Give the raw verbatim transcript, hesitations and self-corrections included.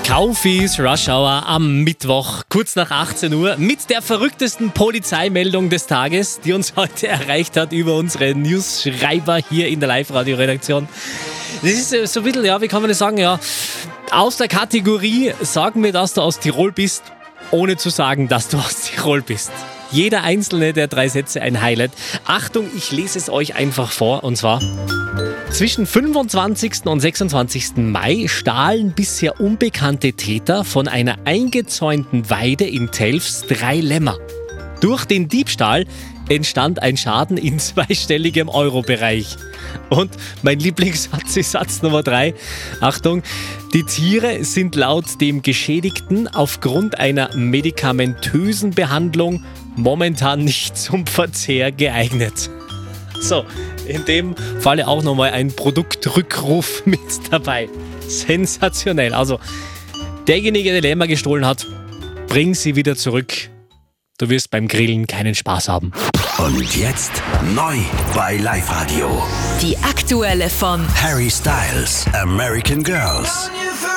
Kaufis Rush Hour am Mittwoch, kurz nach achtzehn Uhr, mit der verrücktesten Polizeimeldung des Tages, die uns heute erreicht hat über unsere News-Schreiber hier in der Live-Radio-Redaktion. Das ist so ein bisschen, ja, wie kann man das sagen, ja, aus der Kategorie, sag mir, dass du aus Tirol bist, ohne zu sagen, dass du aus Tirol bist. Jeder einzelne der drei Sätze ein Highlight. Achtung, ich lese es euch einfach vor, und zwar: Zwischen fünfundzwanzigsten und sechsundzwanzigsten Mai stahlen bisher unbekannte Täter von einer eingezäunten Weide in Telfs drei Lämmer. Durch den Diebstahl entstand ein Schaden in zweistelligem Euro-Bereich. Und mein Lieblingssatz ist Satz Nummer drei. Achtung, die Tiere sind laut dem Geschädigten aufgrund einer medikamentösen Behandlung momentan nicht zum Verzehr geeignet. So, in dem Falle auch nochmal ein Produktrückruf mit dabei. Sensationell. Also, derjenige, der Lämmer gestohlen hat, bring sie wieder zurück. Du wirst beim Grillen keinen Spaß haben. Und jetzt neu bei Live Radio. Die aktuelle von Harry Styles, American Girls.